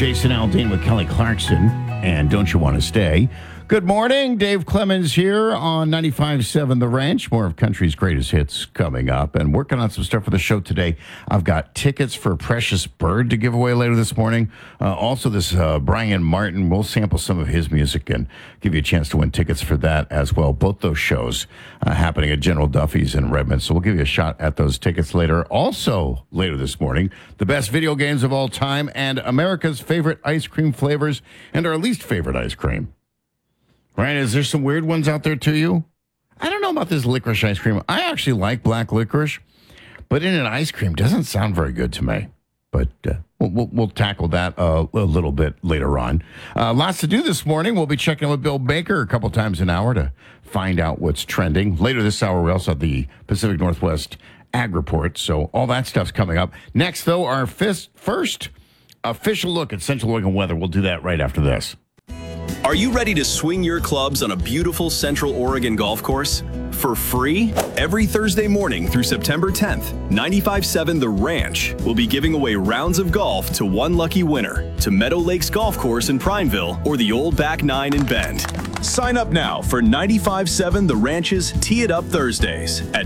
Jason Aldean with Kelly Clarkson, and Don't You Want to Stay? Good morning. Dave Clemens here on 95.7 The Ranch. More of country's greatest hits coming up, and working on some stuff for the show today. I've got tickets for Precious Bird to give away later this morning. Also, this Brian Martin. We'll sample some of his music and give you a chance to win tickets for that as well. Both those shows happening at General Duffy's in Redmond, so we'll give you a shot at those tickets later. Also, later this morning, the best video games of all time and America's favorite ice cream flavors and our least favorite ice cream. Right? Is there some weird ones out there to you? I don't know about this licorice ice cream. I actually like black licorice, but in an ice cream doesn't sound very good to me. But we'll tackle that a little bit later on. Lots to do this morning. We'll be checking with Bill Baker a couple times an hour to find out what's trending. Later this hour, we also have the Pacific Northwest Ag Report. So all that stuff's coming up. Next, though, our first official look at Central Oregon weather. We'll do that right after this. Are you ready to swing your clubs on a beautiful Central Oregon golf course? For free? Every Thursday morning through September 10th, 95.7 The Ranch will be giving away rounds of golf to one lucky winner to Meadow Lakes Golf Course in Prineville or the Old Back Nine in Bend. Sign up now for 95.7 The Ranch's Tee It Up Thursdays at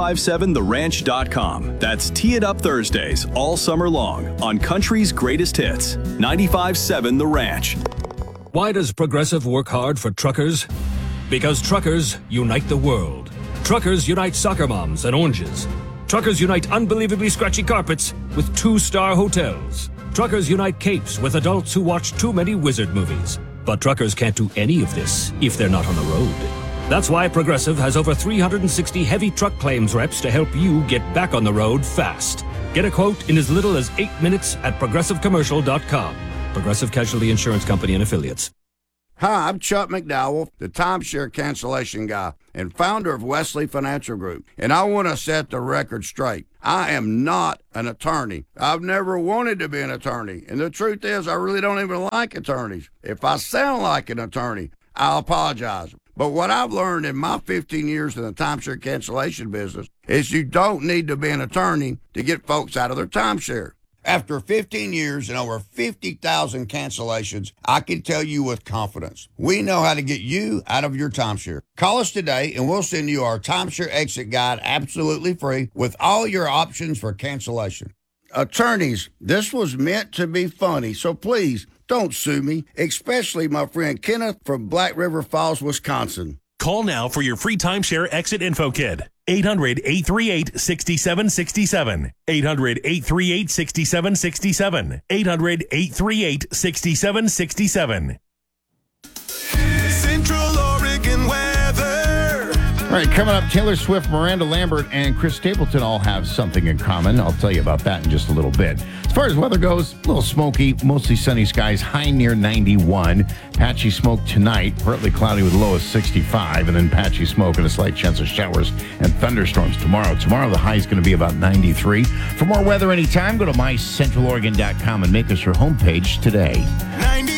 957theranch.com. That's Tee It Up Thursdays all summer long on country's greatest hits. 95.7 The Ranch. Why does Progressive work hard for truckers? Because truckers unite the world. Truckers unite soccer moms and oranges. Truckers unite unbelievably scratchy carpets with 2-star hotels. Truckers unite capes with adults who watch too many wizard movies. But truckers can't do any of this if they're not on the road. That's why Progressive has over 360 heavy truck claims reps to help you get back on the road fast. Get a quote in as little as 8 minutes at progressivecommercial.com. Progressive Casualty Insurance Company and Affiliates. Hi, I'm Chuck McDowell, the timeshare cancellation guy and founder of Wesley Financial Group. And I want to set the record straight. I am not an attorney. I've never wanted to be an attorney. And the truth is, I really don't even like attorneys. If I sound like an attorney, I'll apologize. But what I've learned in my 15 years in the timeshare cancellation business is you don't need to be an attorney to get folks out of their timeshare. After 15 years and over 50,000 cancellations, I can tell you with confidence, we know how to get you out of your timeshare. Call us today and we'll send you our timeshare exit guide absolutely free with all your options for cancellation. Attorneys, this was meant to be funny, so please don't sue me, especially my friend Kenneth from Black River Falls, Wisconsin. Call now for your free timeshare exit info kit. 800-838-6767. 800-838-6767. 800-838-6767. Central Oregon weather. All right, coming up, Taylor Swift, Miranda Lambert, and Chris Stapleton all have something in common. I'll tell you about that in just a little bit. As far as weather goes, a little smoky, mostly sunny skies, high near 91. Patchy smoke tonight, partly cloudy with low of 65, and then patchy smoke and a slight chance of showers and thunderstorms tomorrow. Tomorrow, the high is going to be about 93. For more weather anytime, go to mycentraloregon.com and make us your homepage today. 90.